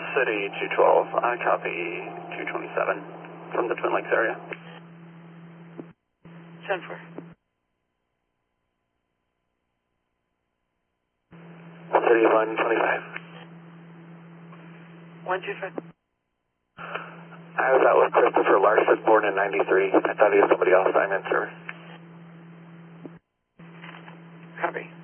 City 212, I copy 227 from the Twin Lakes area. 10-4. City 125. 125. I was out with Christopher Larson, born in 93. I thought he was somebody else I'm in service. Copy.